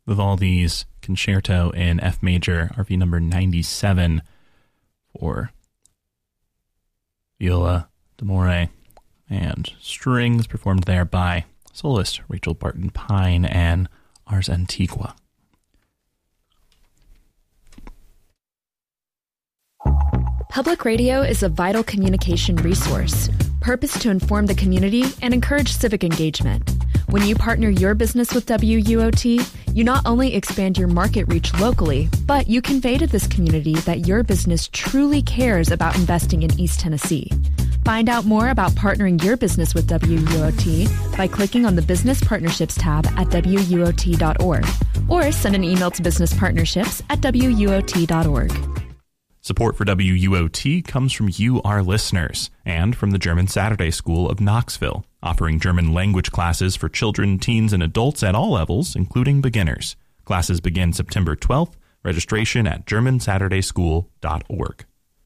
Vivaldi's Concerto in F major, RV number 97, for viola, d'amore, and strings, performed there by soloist Rachel Barton Pine and Ars Antiqua. Public radio is a vital communication resource, purposed to inform the community and encourage civic engagement. When you partner your business with WUOT, you not only expand your market reach locally, but you convey to this community that your business truly cares about investing in East Tennessee. Find out more about partnering your business with WUOT by clicking on the Business Partnerships tab at WUOT.org or send an email to businesspartnerships@WUOT.org. Support for WUOT comes from you, our listeners, and from the German Saturday School of Knoxville, offering German language classes for children, teens, and adults at all levels, including beginners. Classes begin September 12th. Registration at GermanSaturdaySchool.org.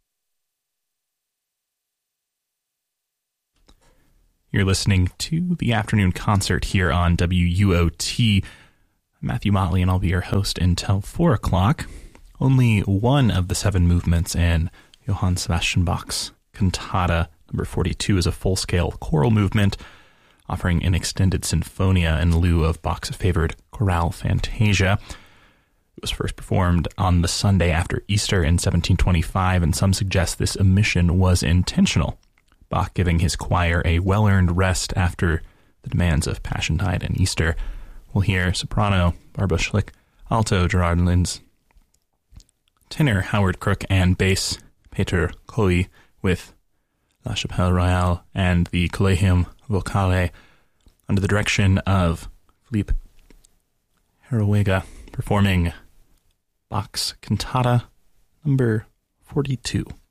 You're listening to the afternoon concert here on WUOT. I'm Matthew Motley, and I'll be your host until 4 o'clock. Only one of the 7 movements in Johann Sebastian Bach's Cantata number 42 is a full-scale choral movement, offering an extended sinfonia in lieu of Bach's favored chorale fantasia. It was first performed on the Sunday after Easter in 1725, and some suggest this omission was intentional, Bach giving his choir a well-earned rest after the demands of Passiontide and Easter. We'll hear soprano Barbara Schlick, alto Gerard Linz, tenor Howard Crook, and bass Peter Coy with La Chapelle Royale and the Collegium Vocale under the direction of Philippe Heruega, performing Bach's Cantata number 42.